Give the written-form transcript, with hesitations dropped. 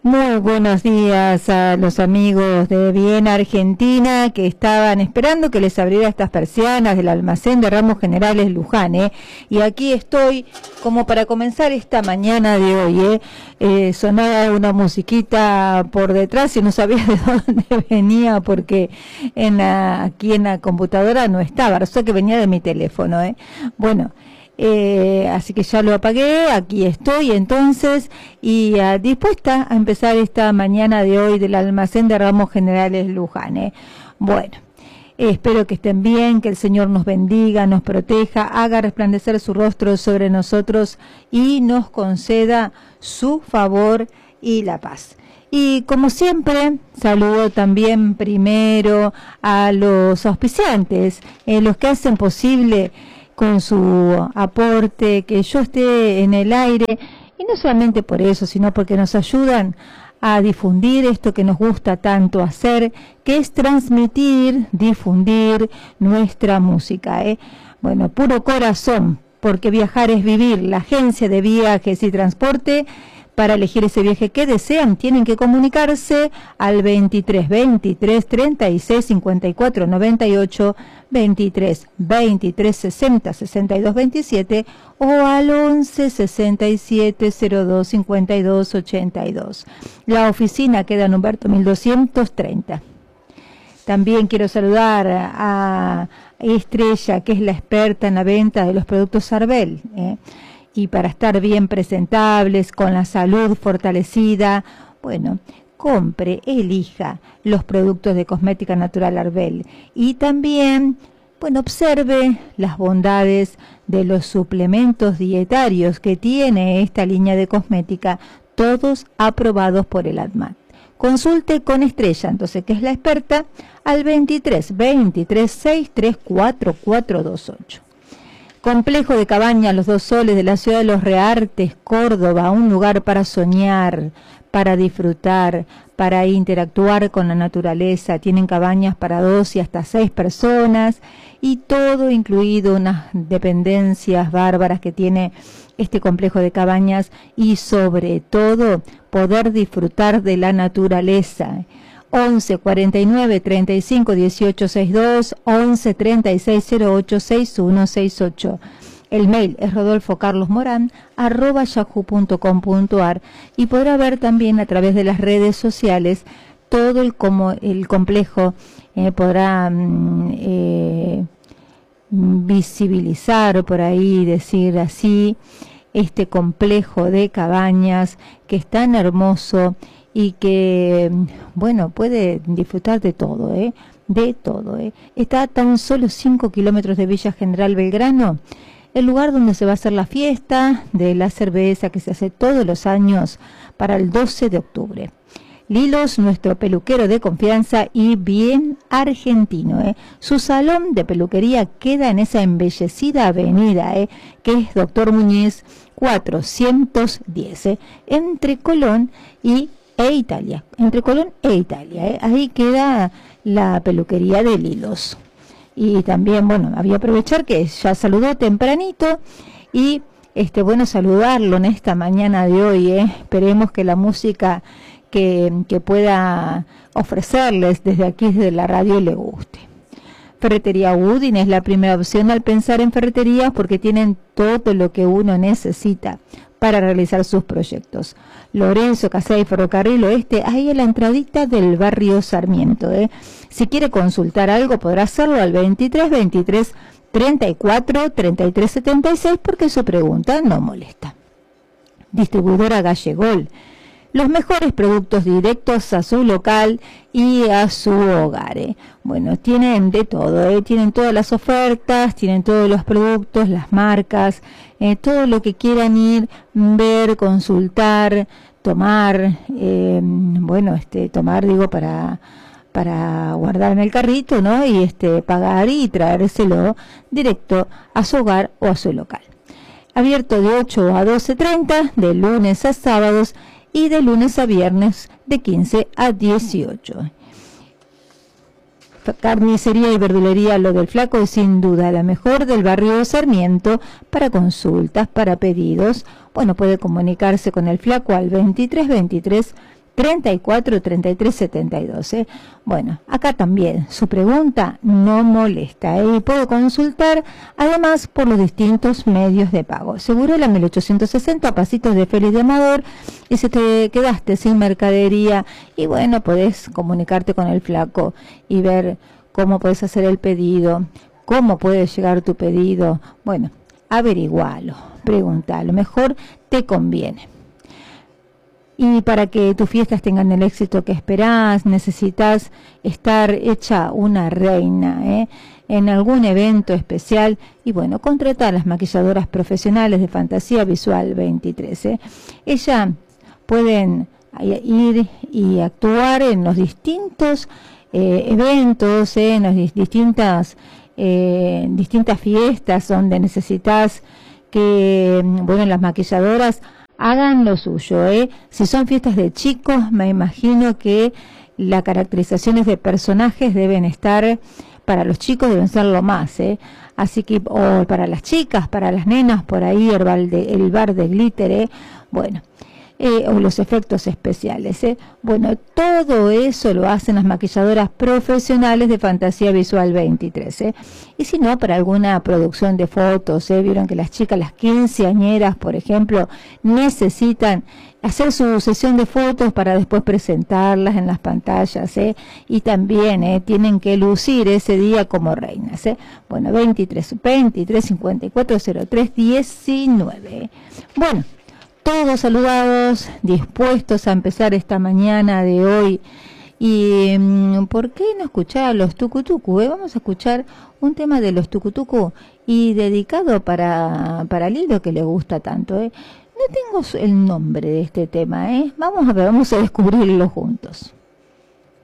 Muy buenos días a los amigos de Viena, Argentina, que estaban esperando que les abriera estas persianas del almacén de Ramos Generales Luján, y aquí estoy como para comenzar esta mañana de hoy, sonaba una musiquita por detrás y no sabía de dónde venía porque aquí en la computadora no estaba, o sea que venía de mi teléfono, Bueno, así que ya lo apagué, aquí estoy entonces y dispuesta a empezar esta mañana de hoy del almacén de Ramos Generales Luján. Bueno, espero que estén bien, que el Señor nos bendiga, nos proteja, haga resplandecer su rostro sobre nosotros y nos conceda su favor y la paz. Y como siempre, saludo también primero a los auspiciantes, los que hacen posible con su aporte que yo esté en el aire, y no solamente por eso, sino porque nos ayudan a difundir esto que nos gusta tanto hacer, que es transmitir, difundir nuestra música. Bueno, puro corazón, porque viajar es vivir. La agencia de viajes y transporte, para elegir ese viaje que desean, tienen que comunicarse al 23 23 36 54 98, 23 23 60 62 27 o al 11 67 02 52 82. La oficina queda en Humberto 1230. También quiero saludar a Estrella, que es la experta en la venta de los productos Arbel, y para estar bien presentables, con la salud fortalecida, bueno, compre, elija los productos de cosmética natural Arbel. Y también, bueno, observe las bondades de los suplementos dietarios que tiene esta línea de cosmética, todos aprobados por el ADMAT. Consulte con Estrella, entonces, que es la experta, al 23 23 63 4428. Complejo de Cabañas Los Dos Soles de la ciudad de Los Reartes, Córdoba, un lugar para soñar, para disfrutar, para interactuar con la naturaleza. Tienen cabañas para 2 y hasta 6 personas y todo incluido, unas dependencias bárbaras que tiene este complejo de cabañas y sobre todo poder disfrutar de la naturaleza. 11 49 35 18 62, 11 36 08 61 68. El mail es rodolfocarlosmoran@yahoo.com.ar y podrá ver también a través de las redes sociales todo el complejo, podrá visibilizar por ahí, decir así, este complejo de cabañas que es tan hermoso y que, bueno, puede disfrutar de todo, de todo. Está a tan solo 5 kilómetros de Villa General Belgrano, el lugar donde se va a hacer la fiesta de la cerveza que se hace todos los años para el 12 de octubre. Lilos, nuestro peluquero de confianza y bien argentino. Su salón de peluquería queda en esa embellecida avenida, que es Doctor Muñiz 410, entre Colón e Italia, entre Colón e Italia, ahí queda la peluquería de Lilos. Y también, bueno, voy a aprovechar que ya saludó tempranito y bueno, saludarlo en esta mañana de hoy, esperemos que la música que pueda ofrecerles desde aquí, desde la radio, le guste. Ferretería Udin es la primera opción al pensar en ferreterías porque tienen todo lo que uno necesita para realizar sus proyectos. Lorenzo Casey, Ferrocarril Oeste, ahí en la entradita del barrio Sarmiento. Si quiere consultar algo, podrá hacerlo al 23 23 34 33 76 porque su pregunta no molesta. Distribuidora Gallegol, los mejores productos directos a su local y a su hogar. Bueno, tienen de todo, tienen todas las ofertas, tienen todos los productos, las marcas, todo lo que quieran ir, ver, consultar, tomar, bueno, tomar, digo, para guardar en el carrito, ¿no? Y pagar y traérselo directo a su hogar o a su local. Abierto de 8 a 12:30, de lunes a sábados, y de lunes a viernes de 15 a 18. Carnicería y verdulería Lo del Flaco es sin duda la mejor del barrio Sarmiento. Para consultas, para pedidos, bueno, puede comunicarse con el Flaco al 23 23 34 33 72. Bueno, acá también su pregunta no molesta y puedo consultar además por los distintos medios de pago. Segurola 1860, Pasitos de Félix de Amador, y si te quedaste sin mercadería, y bueno, podés comunicarte con el flaco y ver cómo podés hacer el pedido, cómo puede llegar tu pedido. Bueno, averigualo, preguntalo, mejor te conviene. Y para que tus fiestas tengan el éxito que esperás, necesitas estar hecha una reina, en algún evento especial. Y bueno, contrata a las maquilladoras profesionales de Fantasía Visual 23. Ellas pueden ir y actuar en los distintos eventos, en las distintas fiestas donde necesitas que, bueno, las maquilladoras hagan lo suyo, Si son fiestas de chicos, me imagino que las caracterizaciones de personajes deben estar, para los chicos deben ser lo más, Así que, o para las chicas, para las nenas, por ahí el bar de glitter, bueno, o los efectos especiales, Bueno, todo eso lo hacen las maquilladoras profesionales de Fantasía Visual 23, Y si no, para alguna producción de fotos, vieron que las chicas, las quinceañeras, por ejemplo, necesitan hacer su sesión de fotos para después presentarlas en las pantallas, y también tienen que lucir ese día como reinas, Bueno, 23 54 03 19. Bueno, todos saludados, dispuestos a empezar esta mañana de hoy. Y ¿por qué no escuchar a los tucutucu? Vamos a escuchar un tema de los tucutucu y dedicado para Lido, que le gusta tanto. No tengo el nombre de este tema, Vamos a ver, vamos a descubrirlo juntos.